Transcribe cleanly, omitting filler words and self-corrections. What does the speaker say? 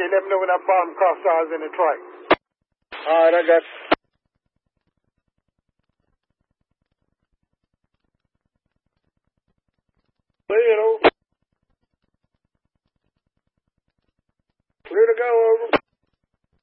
let me know when that bomb costs ours in the track. All right, I got you.